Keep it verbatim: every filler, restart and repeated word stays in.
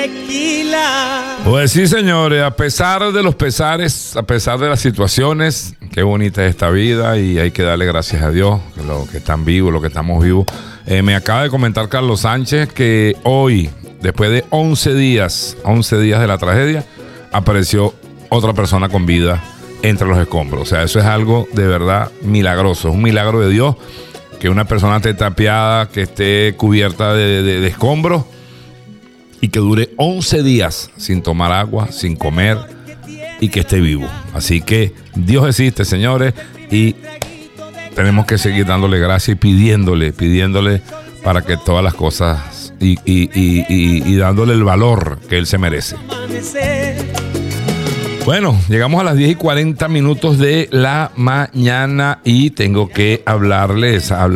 tequila. Pues sí, señores, a pesar de los pesares, a pesar de las situaciones, qué bonita es esta vida y hay que darle gracias a Dios, los que están vivos, los que estamos vivos. Eh, me acaba de comentar Carlos Sánchez que hoy, después de once días, once días de la tragedia, apareció otra persona con vida entre los escombros. O sea, eso es algo de verdad milagroso, es un milagro de Dios que una persona esté tapiada, que esté cubierta de, de, de escombros y que dure once días sin tomar agua, sin comer y que esté vivo. Así que Dios existe, señores, y tenemos que seguir dándole gracias y pidiéndole, pidiéndole para que todas las cosas y, y, y, y, y dándole el valor que Él se merece. Bueno, llegamos a las diez y cuarenta minutos de la mañana y tengo que hablarles, hablar